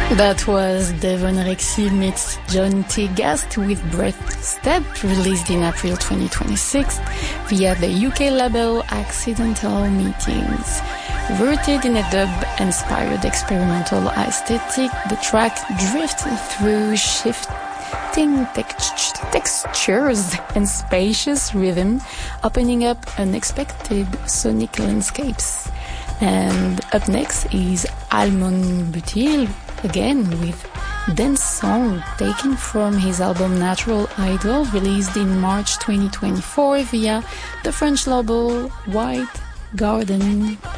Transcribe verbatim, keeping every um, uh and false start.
That was Devon Rexy meets John T. Gast with Breath Step, released in April twenty twenty-six via the U K label Accidental Meetings. Rooted in a dub-inspired experimental aesthetic, the track drifts through shifting tex- textures and spacious rhythm, opening up unexpected sonic landscapes. And up next is Almon Butil, again with Dance Song, taken from his album Natural Idol, released in March twenty twenty-four via the French label White Garden.